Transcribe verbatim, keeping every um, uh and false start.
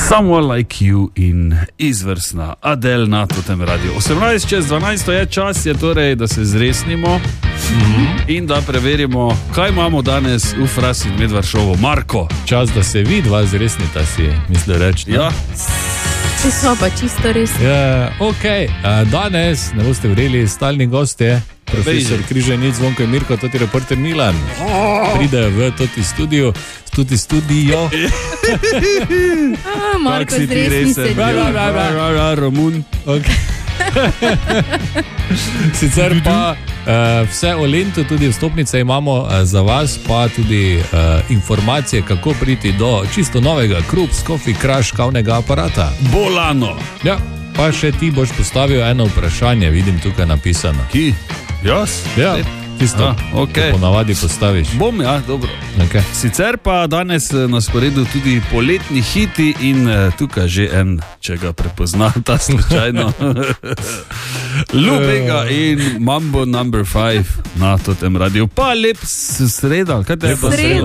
Someone Like You in izvrstna Adele na tem radiju. osemnajst čez dvanajst je čas, je torej, da se zresnimo mm-hmm. in da preverimo, kaj imamo danes v Fras in Medvard šovu. Marko. Čas, da se vi dva zresnita, si misli reči. Ja. Če smo pa čisto resni. Ja, ok. Danes, ne boste vreli, stalni gostje, profesor Križanic, Zvonko in Mirko, toti reporter Milan. Pridejo v toti studio, tudi studio. A, Marko, zresni se. Romun. Sicer pa uh, vse o Lentu, tudi vstopnice imamo uh, za vas, pa tudi uh, informacije, kako priti do čisto novega Krups Coffee Crush kavnega aparata. Bolano. Ja, pa še ti boš postavil eno vprašanje, vidim tukaj napisano. Ki? Jaz? Ja, tisto, ah, okay. ko ponavadi postaviš. Bom, ja, dobro. Okay. Sicer pa danes na sporedu tudi poletni hiti in tukaj že en, če ga prepoznata slučajno. Lubega in Mambo number five na totem radiju. Pa lep sreda. Kaj te je pa sreda?